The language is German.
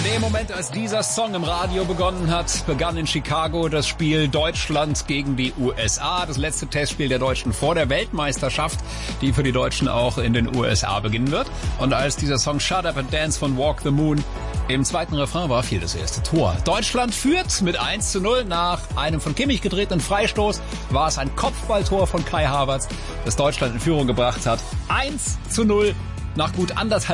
dem Moment, als dieser Song im Radio begonnen hat, begann in Chicago das Spiel Deutschland gegen die USA. Das letzte Testspiel der Deutschen vor der Weltmeisterschaft, die für die Deutschen auch in den USA beginnen wird. Und als dieser Song Shut Up and Dance von Walk the Moon im zweiten Refrain war, fiel das erste Tor. Deutschland führt mit 1:0 nach einem von Kimmich gedrehten Freistoß. War es ein Kopfballtor von Kai Havertz, das Deutschland in Führung gebracht hat. 1:0 nach gut 1,5